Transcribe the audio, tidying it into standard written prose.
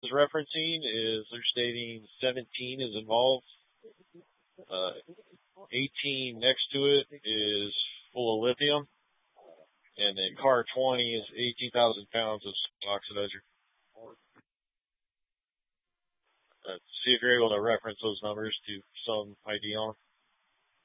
is referencing is they're stating 17 is involved. 18 next to it is full of lithium. And then car 20 is 18,000 pounds of oxidizer. See if you're able to reference those numbers to some ID on them.